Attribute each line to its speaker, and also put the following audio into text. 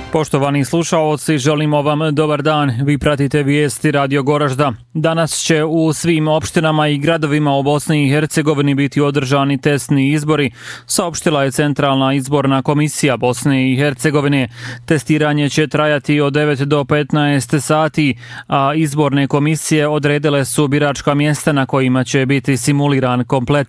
Speaker 1: Poštovani slušaoci, želimo vam dobar dan. Vi pratite vijesti Radio Goražda. Danas će u svim opštinama i gradovima u Bosni i Hercegovini biti održani testni izbori, saopštila je Centralna izborna komisija Bosne i Hercegovine. Testiranje će trajati od 9 do 15 sati, a izborne komisije odredile su biračka mjesta na kojima će biti simuliran kompletan